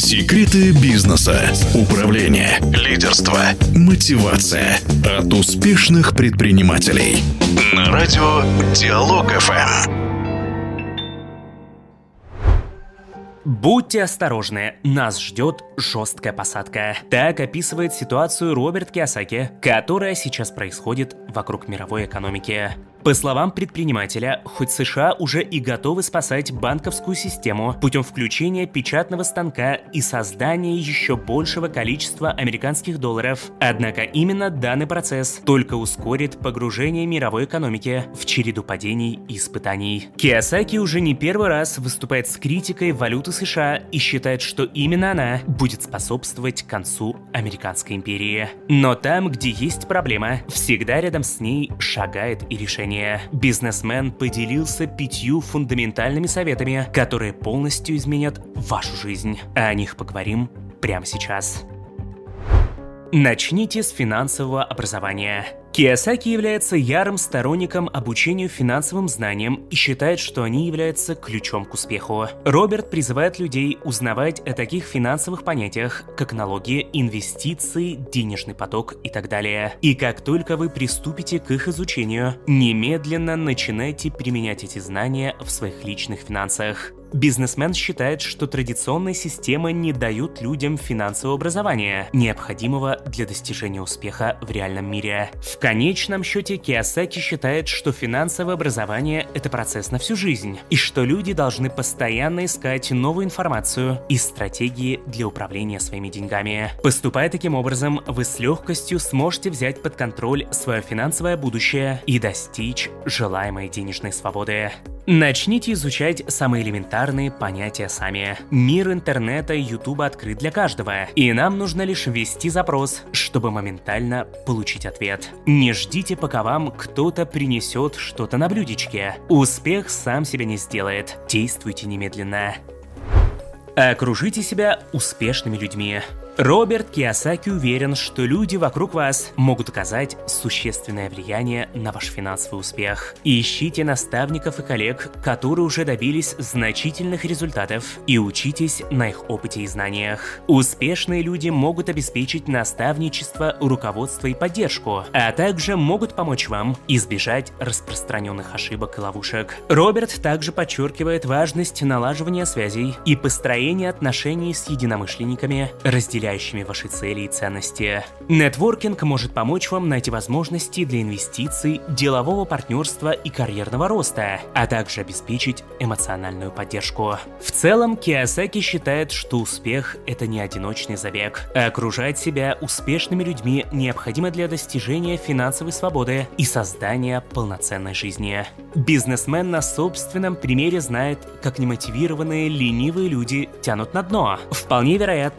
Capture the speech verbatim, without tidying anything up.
Секреты бизнеса, управления, лидерства, мотивация от успешных предпринимателей. На радио Диалог эф эм. Будьте осторожны, нас ждет жесткая посадка. Так описывает ситуацию Роберт Кийосаки, которая сейчас происходит вокруг мировой экономики. По словам предпринимателя, хоть США уже и готовы спасать банковскую систему путем включения печатного станка и создания еще большего количества американских долларов, однако именно данный процесс только ускорит погружение мировой экономики в череду падений и испытаний. Кийосаки уже не первый раз выступает с критикой валюты США и считает, что именно она будет способствовать концу американской империи. Но там, где есть проблема, всегда рядом с ней шагает и решение. Бизнесмен поделился пятью фундаментальными советами, которые полностью изменят вашу жизнь. О них поговорим прямо сейчас. Начните с финансового образования. Кийосаки является ярым сторонником обучению финансовым знаниям и считает, что они являются ключом к успеху. Роберт призывает людей узнавать о таких финансовых понятиях, как налоги, инвестиции, денежный поток и так далее. И как только вы приступите к их изучению, немедленно начинайте применять эти знания в своих личных финансах. Бизнесмен считает, что традиционные системы не дают людям финансового образования, необходимого для достижения успеха в реальном мире. В конечном счете Кийосаки считает, что финансовое образование – это процесс на всю жизнь, и что люди должны постоянно искать новую информацию и стратегии для управления своими деньгами. Поступая таким образом, вы с легкостью сможете взять под контроль свое финансовое будущее и достичь желаемой денежной свободы. Начните изучать самые элементарные понятия сами. Мир интернета и ютуба открыт для каждого, и нам нужно лишь ввести запрос, чтобы моментально получить ответ. Не ждите, пока вам кто-то принесет что-то на блюдечке. Успех сам себя не сделает. Действуйте немедленно. Окружите себя успешными людьми. Роберт Кийосаки уверен, что люди вокруг вас могут оказать существенное влияние на ваш финансовый успех. Ищите наставников и коллег, которые уже добились значительных результатов, и учитесь на их опыте и знаниях. Успешные люди могут обеспечить наставничество, руководство и поддержку, а также могут помочь вам избежать распространенных ошибок и ловушек. Роберт также подчеркивает важность налаживания связей и построения отношений с единомышленниками, разделяющими ваши цели и ценности. Нетворкинг может помочь вам найти возможности для инвестиций, делового партнерства и карьерного роста, а также обеспечить эмоциональную поддержку. В целом, Кийосаки считает, что успех – это не одиночный забег. А окружать себя успешными людьми необходимо для достижения финансовой свободы и создания полноценной жизни. Бизнесмен на собственном примере знает, как немотивированные, ленивые люди тянут на дно. Вполне вероятно,